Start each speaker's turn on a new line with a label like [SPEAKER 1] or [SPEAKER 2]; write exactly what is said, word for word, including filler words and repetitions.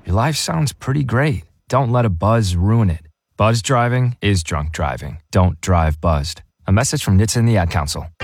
[SPEAKER 1] Your life sounds pretty great. Don't let a buzz ruin it. Buzz driving is drunk driving. Don't drive buzzed. A message from N H T S A and the Ad Council.